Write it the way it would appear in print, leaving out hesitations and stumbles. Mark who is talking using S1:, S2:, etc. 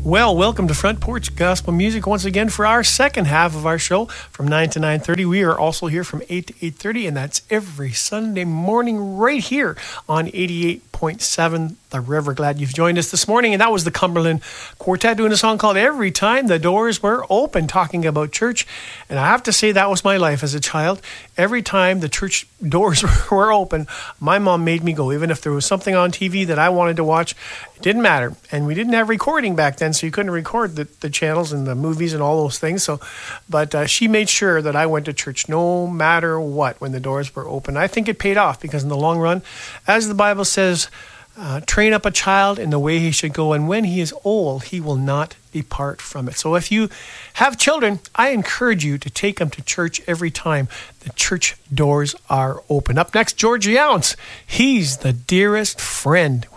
S1: Well, welcome to Front Porch Gospel Music once again for our second half of our show from 9 to 9:30. We are also here from 8 to 8:30, and that's every Sunday morning right here on 88.7 The River. Glad you've joined us this morning. And that was the Cumberland Quartet doing a song called Every Time the Doors Were Open, talking about church. And I have to say that was my life as a child. Every time the church doors were open, my mom made me go. Even if there was something on TV that I wanted to watch, it didn't matter. And we didn't have recording back then, so you couldn't record the channels and the movies and all those things. But she made sure that I went to church no matter what when the doors were open. I think it paid off because in the long run, as the Bible says, train up a child in the way he should go, and when he is old, he will not depart from it. So if you have children, I encourage you to take them to church every time the church doors are open. Up next, George Younce. He's the dearest friend.